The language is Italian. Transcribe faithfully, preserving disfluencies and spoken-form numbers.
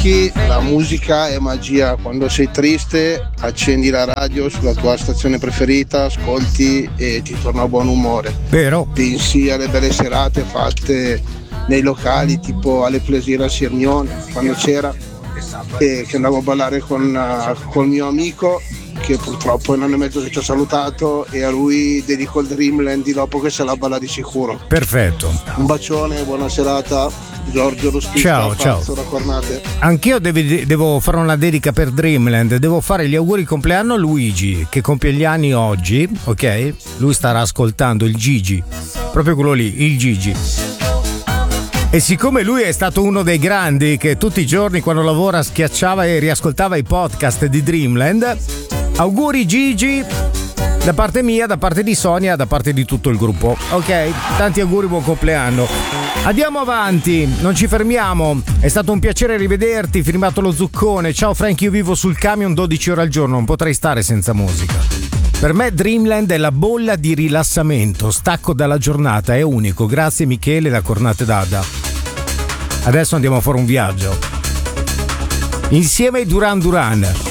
Frankie, la musica è magia. Quando sei triste accendi la radio sulla tua stazione preferita, ascolti e ti torna a buon umore. Vero? Pensi alle belle serate fatte nei locali, tipo alle Plesire a Sirmione, quando c'era, e che andavo a ballare con uh, col mio amico, che purtroppo è un anno e mezzo che ci ha salutato, e a lui dedico il Dreamland di dopo, che se la balla di sicuro. Perfetto. Un bacione, buona serata. Giorgio Ruspista, ciao, ciao. da Cornate. Anch'io devi, devo fare una dedica per Dreamland. Devo fare gli auguri di compleanno a Luigi, che compie gli anni oggi, ok? Lui starà ascoltando il Gigi, proprio quello lì, il Gigi. E siccome lui è stato uno dei grandi che tutti i giorni quando lavora schiacciava e riascoltava i podcast di Dreamland, auguri Gigi da parte mia, da parte di Sonia, da parte di tutto il gruppo. Ok, tanti auguri, buon compleanno. Andiamo avanti, non ci fermiamo. È stato un piacere rivederti, firmato lo Zuccone. Ciao Frank, io vivo sul camion dodici ore al giorno, non potrei stare senza musica. Per me Dreamland è la bolla di rilassamento, stacco dalla giornata, è unico. Grazie Michele da Cornate d'Adda. Adesso andiamo a fare un viaggio insieme ai Duran Duran.